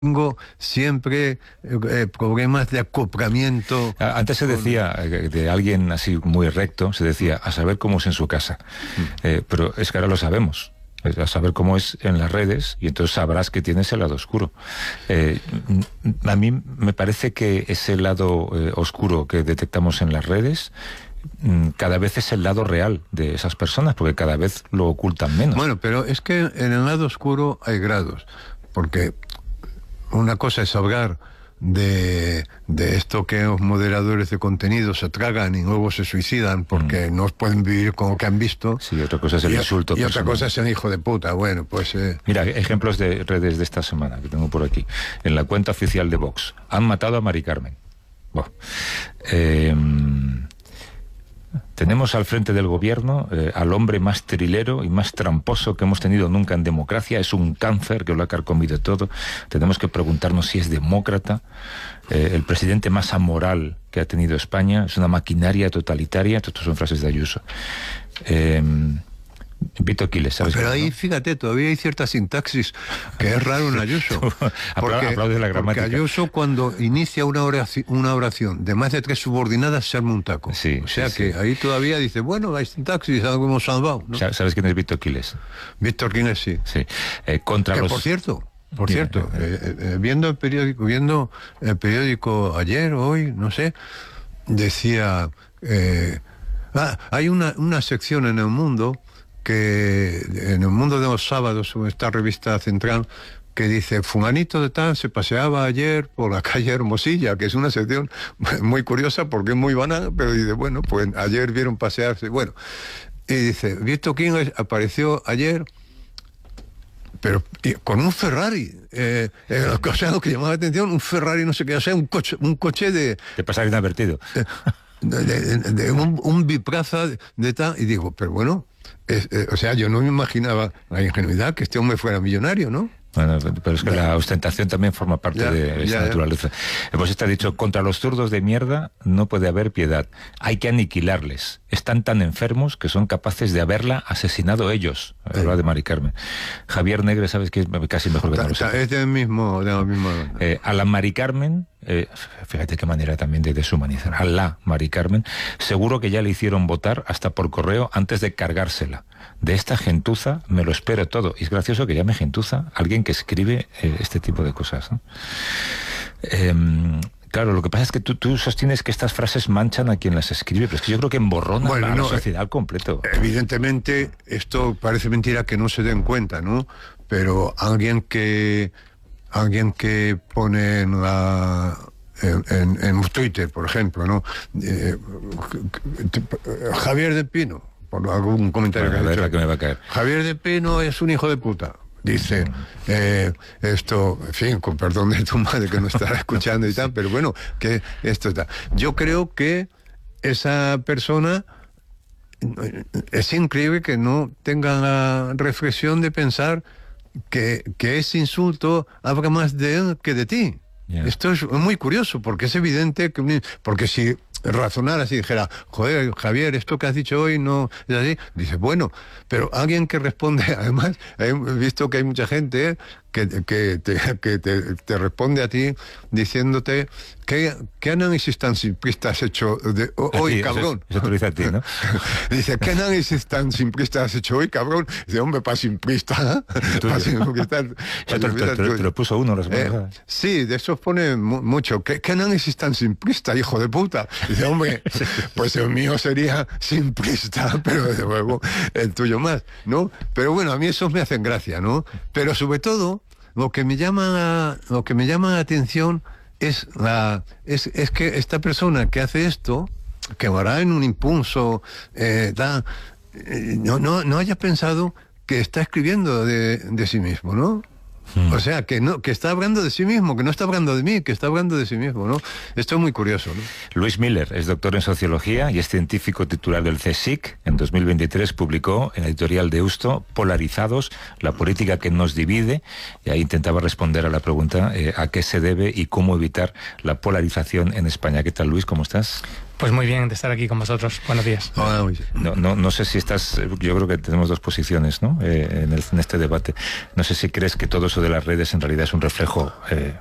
tengo siempre problemas de acoplamiento. Antes se decía, de alguien así muy recto, se decía, a saber cómo es en su casa. Pero es que ahora lo sabemos. A saber cómo es en las redes, y entonces sabrás que tienes el lado oscuro. A mí me parece que ese lado oscuro que detectamos en las redes cada vez es el lado real de esas personas, porque cada vez lo ocultan menos. Bueno, pero es que en el lado oscuro hay grados, porque una cosa es hablar de esto que los moderadores de contenido se tragan y luego se suicidan porque no pueden vivir con lo que han visto. Sí, otra cosa es el insulto. Y otra cosa es el hijo de puta. Bueno, pues... Mira, ejemplos de redes de esta semana que tengo por aquí. En la cuenta oficial de Vox. Han matado a Mari Carmen. Bueno, tenemos al frente del gobierno al hombre más trilero y más tramposo que hemos tenido nunca en democracia. Es un cáncer que lo ha carcomido todo. Tenemos que preguntarnos si es demócrata. El presidente más amoral que ha tenido España. Es una maquinaria totalitaria. Estas son frases de Ayuso. Vito Quiles, ¿sabes? Pero ahí, ¿no? Fíjate, todavía hay cierta sintaxis que es raro en Ayuso. Aplaude la gramática. Porque Ayuso, cuando inicia una oración de más de 3 subordinadas, se arma un taco. Sí, o sea sí, que ahí todavía dice, bueno, hay sintaxis, algo hemos salvado, ¿no? ¿Sabes quién es Vito Quiles? Víctor Quiles, sí. Sí. Contra que, los... Por cierto, viendo el periódico ayer, hoy, no sé, decía... hay una sección en El Mundo, que en El Mundo de los sábados, en esta revista central, que dice, fulanito de tal se paseaba ayer por la calle Hermosilla, que es una sección muy curiosa porque es muy banal, pero dice, bueno, pues ayer vieron pasearse, bueno, y dice, Víctor Quiles apareció ayer, pero con un Ferrari, o sea, lo que llamaba la atención, un Ferrari, no sé qué, o sea, un coche de pasar inadvertido. De un biplaza de tal, y digo, pero bueno, o sea, yo no me imaginaba la ingenuidad que este hombre fuera millonario, ¿no? Bueno, pero es que la ostentación también forma parte de esa naturaleza. Pues está dicho, contra los zurdos de mierda no puede haber piedad. Hay que aniquilarles. Están tan enfermos que son capaces de haberla asesinado ellos. Habla de Mari Carmen. Javier Negre, ¿sabes qué? Es casi mejor que no lo sepa. Es de la misma... a la Mari Carmen, fíjate qué manera también de deshumanizar. A la Mari Carmen, seguro que ya le hicieron votar hasta por correo antes de cargársela. De esta gentuza me lo espero todo. Y es gracioso que llame gentuza alguien que escribe este tipo de cosas, ¿no? Claro, lo que pasa es que tú sostienes que estas frases manchan a quien las escribe, pero es que yo creo que emborronan a la sociedad al completo. Evidentemente, esto parece mentira que no se den cuenta, ¿no? Pero alguien que pone en Twitter, por ejemplo, ¿no? Javier de Pino, por algún comentario bueno, que ha que me va a caer. Javier de Pino es un hijo de puta. Dice, esto, en fin, con perdón de tu madre que no estará escuchando y tal, pero bueno, que esto está. Yo creo que esa persona, es increíble que no tenga la reflexión de pensar que ese insulto habla más de él que de ti. Yeah. Esto es muy curioso, porque es evidente que... Porque si razonara así, dijera, joder, Javier, esto que has dicho hoy no es así, dice, bueno, pero alguien que responde, además, he visto que hay mucha gente que te responde a ti diciéndote ¿qué análisis tan simplista has hecho hoy, sí, cabrón? Eso te lo dice a ti, ¿no? Dice, ¿qué análisis tan simplista has hecho hoy, cabrón? Dice, hombre, para simplista. Te lo puso uno la semana pasada. Sí, de eso pone mucho. ¿Qué análisis tan simplista, hijo de puta? Dice, hombre, pues el mío sería simplista, pero desde luego el tuyo más, ¿no? Pero bueno, a mí esos me hacen gracia, ¿no? Pero sobre todo, lo que me llama la atención es que esta persona que hace esto, que lo hará en un impulso, no haya pensado que está escribiendo de sí mismo, ¿no? O sea, que está hablando de sí mismo, que no está hablando de mí, que está hablando de sí mismo, ¿no? Esto es muy curioso, ¿no? Luis Miller es doctor en Sociología y es científico titular del CSIC. En 2023 publicó en la editorial de Deusto Polarizados, la política que nos divide, y ahí intentaba responder a la pregunta a qué se debe y cómo evitar la polarización en España. ¿Qué tal, Luis? ¿Cómo estás? Pues muy bien de estar aquí con vosotros. Buenos días. No sé si estás... Yo creo que tenemos dos posiciones, ¿no? En este debate. No sé si crees que todo eso de las redes en realidad es un reflejo